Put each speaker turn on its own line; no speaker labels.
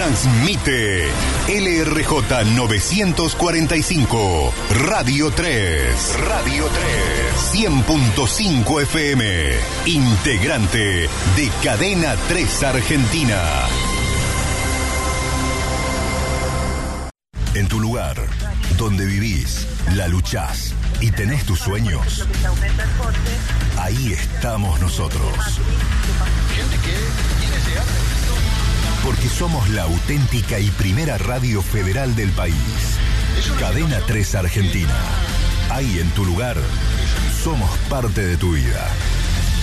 Transmite LRJ 945, Radio 3. Radio 3. 100.5 FM. Integrante de Cadena 3 Argentina. En tu lugar, donde vivís, la luchás y tenés tus sueños, ahí estamos nosotros. Porque somos la auténtica y primera radio federal del país. Cadena 3 Argentina. Ahí en tu lugar, somos parte de tu vida.